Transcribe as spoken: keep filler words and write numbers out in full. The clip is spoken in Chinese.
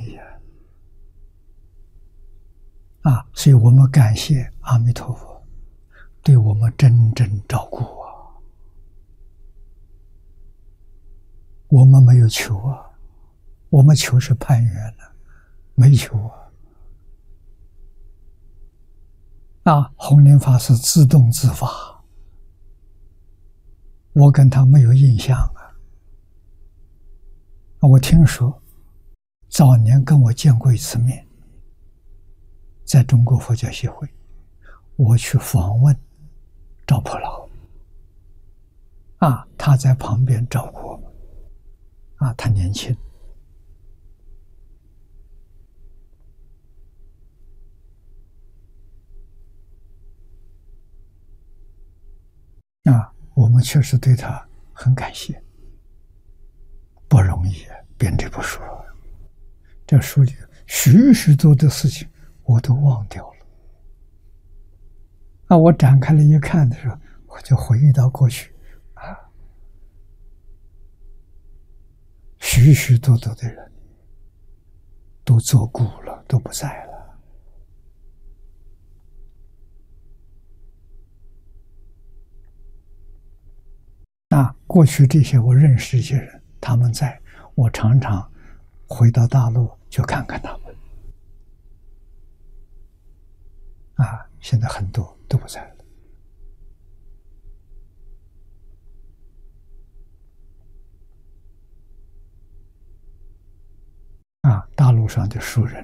易啊！啊，所以我们感谢阿弥陀佛对我们真正照顾啊！我们没有求啊，我们求是攀缘了，没求啊！啊，弘忍法师自动自发，我跟他没有印象啊。我听说早年跟我见过一次面，在中国佛教协会，我去访问赵普老，啊，他在旁边照顾我们，啊，他年轻，啊，我们确实对他很感谢，不容易编这部书，这书里许许多的事情我都忘掉了。啊，我展开了一看的时候，我就回忆到过去，啊，许许多多的人都作故了，都不在了。啊，过去这些我认识这些人，他们在，我常常回到大陆就看看他们。啊，现在很多都不在了。啊，大陆上的书人